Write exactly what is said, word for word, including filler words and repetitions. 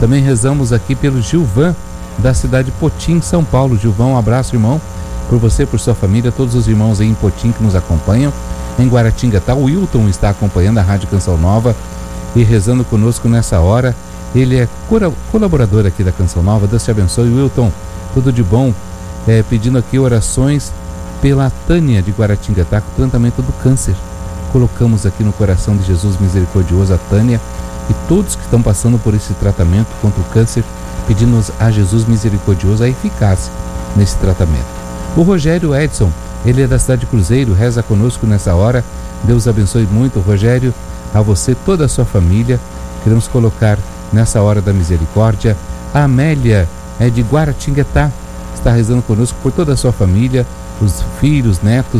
Também rezamos aqui pelo Gilvan, da cidade de Potim, São Paulo. Gilvan, um abraço, irmão, por você, por sua família, todos os irmãos aí em Potim que nos acompanham. Em Guaratinguetá, o Wilton está acompanhando a Rádio Canção Nova e rezando conosco nessa hora. Ele é colaborador aqui da Canção Nova. Deus te abençoe, Wilton, tudo de bom. É, pedindo aqui orações pela Tânia de Guaratinguetá, com tratamento do câncer. Colocamos aqui no coração de Jesus misericordioso a Tânia e todos que estão passando por esse tratamento contra o câncer, pedindo a Jesus misericordioso a eficácia nesse tratamento. O Rogério Edson, ele é da cidade de Cruzeiro, reza conosco nessa hora. Deus abençoe muito, Rogério, a você, toda a sua família. Queremos colocar nessa hora da misericórdia a Amélia, é de Guaratinguetá, está rezando conosco por toda a sua família, os filhos, netos,